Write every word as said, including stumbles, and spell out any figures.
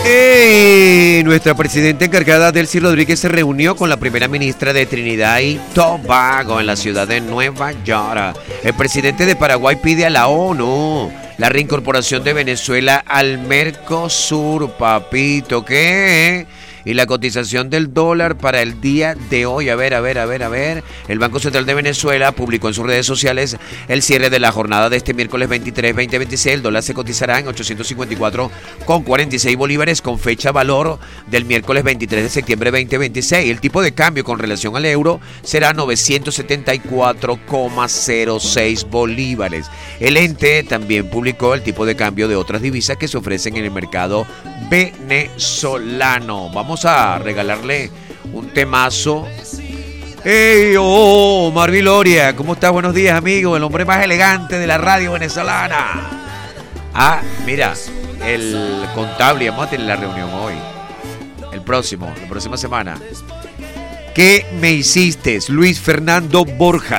Hey, nuestra presidenta encargada Delcy Rodríguez se reunió con la primera ministra de Trinidad y Tobago en la ciudad de Nueva York. El presidente de Paraguay pide a la ONU la reincorporación de Venezuela al Mercosur, papito, ¿qué? Y la cotización del dólar para el día de hoy. A ver, a ver, a ver, a ver. El Banco Central de Venezuela publicó en sus redes sociales el cierre de la jornada de este miércoles veintitrés, veinte veintiséis. El dólar se cotizará en ochocientos cincuenta y cuatro con cuarenta y seis bolívares con fecha valor del miércoles veintitrés de septiembre veinte veintiséis. El tipo de cambio con relación al euro será novecientos setenta y cuatro coma cero seis bolívares. El ente también publicó el tipo de cambio de otras divisas que se ofrecen en el mercado venezolano. Vamos a regalarle un temazo. ¡Hey, oh, Marvin Loria! ¿Cómo estás? Buenos días, amigo. El hombre más elegante de la radio venezolana. Ah, mira, el contable, vamos a tener la reunión hoy. El próximo, la próxima semana. ¿Qué me hiciste? Luis Fernando Borjas.